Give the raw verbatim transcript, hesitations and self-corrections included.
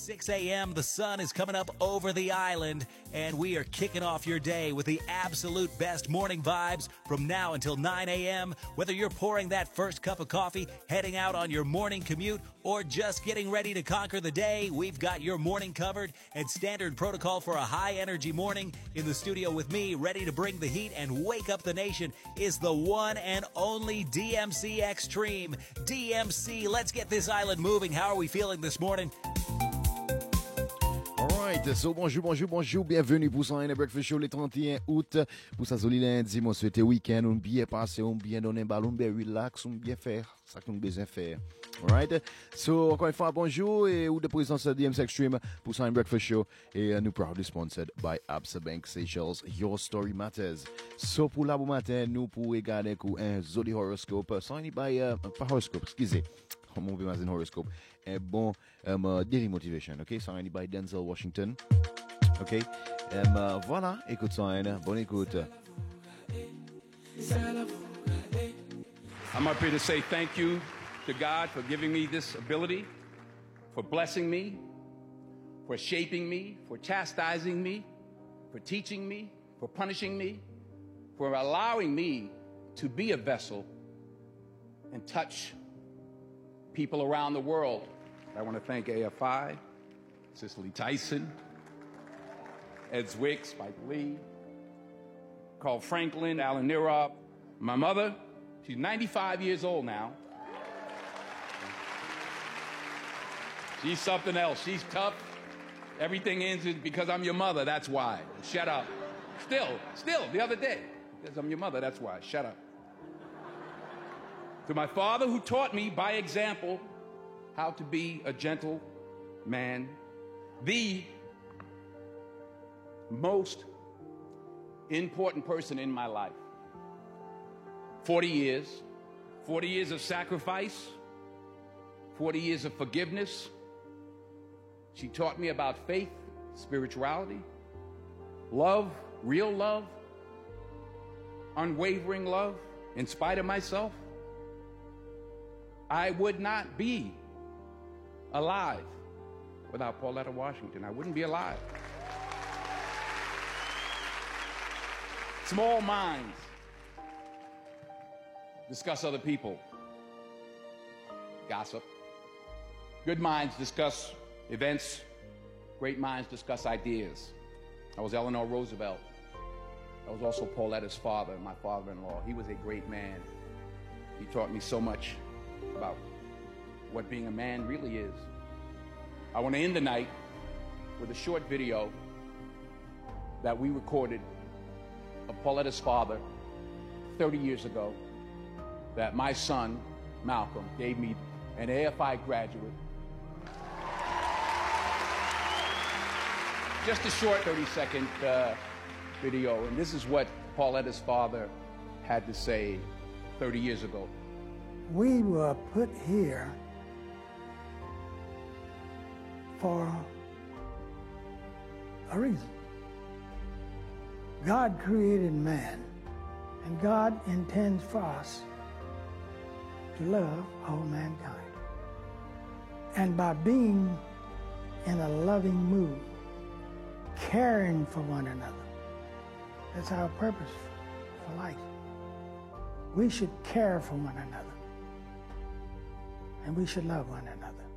six a.m. The sun is coming up over the island, and we are kicking off your day with the absolute best morning vibes from now until nine a.m. Whether you're pouring that first cup of coffee, heading out on your morning commute, or just getting ready to conquer the day, we've got your morning covered. And standard protocol for a high-energy morning, in the studio with me, ready to bring the heat and wake up the nation, is the one and only D M C Extreme. D M C, let's get this island moving. How are we feeling this morning? Alright, so bonjour, bonjour, bonjour, bienvenue pour ça, un breakfast show le trente et un août, pour ça, soli lundi, moi souhaite week-end, on bien passé, on bien donné un ballon, bien relax, on bien faire, ça qu'on besoin faire. Alright, so encore une fois, bonjour, et ou de présence de D M C Extreme, pour ça, un breakfast show, et uh, nous proudly sponsored by Absa Bank Seychelles, Your Story Matters. So pour la bon matin, nous pour regarder un zodi horoscope, ça, on y by, uh, pas horoscope, excusez. Moving as in horoscope. Un bon um, uh, daily motivation, ok? Signed by Denzel Washington. Ok? Um, uh, voilà, écoute ça, hein? Bonne écoute. I'm up here to say thank you to God for giving me this ability, for blessing me, for shaping me, for chastising me, for teaching me, for punishing me, for allowing me to be a vessel and touch people around the world. I want to thank A F I, Cicely Tyson, Ed Zwick, Spike Lee, Carl Franklin, Alan Nirop, my mother. She's ninety-five years old now. She's something else. She's tough. Everything ends because I'm your mother. That's why. Shut up. Still, still, the other day. Because I'm your mother. That's why. Shut up. To my father, who taught me by example how to be a gentle man, the most important person in my life. forty years, forty years of sacrifice, forty years of forgiveness. She taught me about faith, spirituality, love, real love, unwavering love, in spite of myself. I would not be alive without Pauletta Washington. I wouldn't be alive. Small minds discuss other people, gossip. Good minds discuss events. Great minds discuss ideas. I was Eleanor Roosevelt. I was also Pauletta's father, my father-in-law. He was a great man. He taught me so much about what being a man really is. I want to end the night with a short video that we recorded of Pauletta's father thirty years ago that my son, Malcolm, gave me, an A F I graduate. Just a short thirty-second uh, video, and this is what Pauletta's father had to say thirty years ago. We were put here for a reason. God created man, and God intends for us to love all mankind. And by being in a loving mood, caring for one another, that's our purpose for life. We should care for one another, and we should love one another.